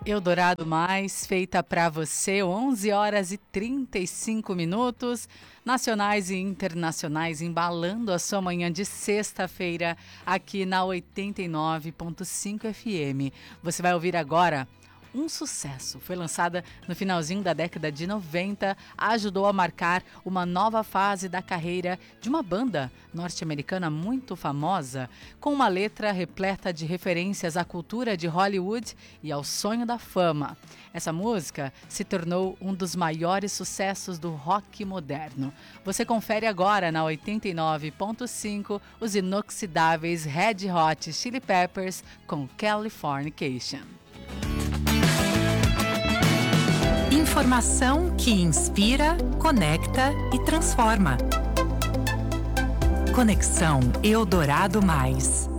Eldorado Mais, feita para você, 11 horas e 35 minutos, nacionais e internacionais, embalando a sua manhã de sexta-feira aqui na 89.5 FM. Você vai ouvir agora um sucesso. Foi lançada no finalzinho da década de 90, ajudou a marcar uma nova fase da carreira de uma banda norte-americana muito famosa, com uma letra repleta de referências à cultura de Hollywood e ao sonho da fama. Essa música se tornou um dos maiores sucessos do rock moderno. Você confere agora na 89.5 os inoxidáveis Red Hot Chili Peppers com Californication. Informação que inspira, conecta e transforma. Conexão Eldorado Mais.